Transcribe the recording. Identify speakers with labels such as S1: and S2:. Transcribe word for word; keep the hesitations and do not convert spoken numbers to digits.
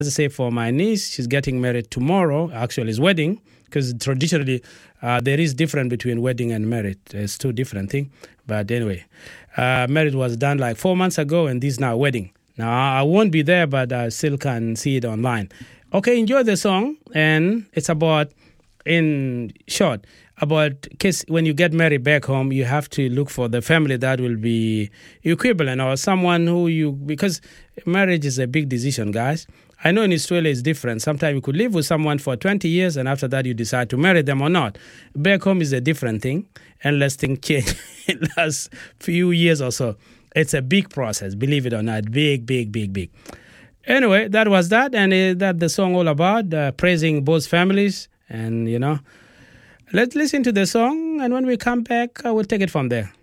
S1: As I say, for my niece, she's getting married tomorrow. Actually, it's wedding, because traditionally uh, there is difference between wedding and marriage. It's two different things. But anyway, uh, marriage was done like four months ago, and this is now wedding. Now, I won't be there, but I still can see it online. Okay, enjoy the song. And it's about, in short, about case when you get married back home, you have to look for the family that will be equivalent or someone who you, because marriage is a big decision, guys. I know in Australia it's different. Sometimes you could live with someone for twenty years and after that you decide to marry them or not. Back home is a different thing, unless things change in the last few years or so. It's a big process, believe it or not. Big, big, big, big. Anyway, that was that, and uh, that the song all about, uh, praising both families. And, you know, let's listen to the song, and when we come back, I will take it from there.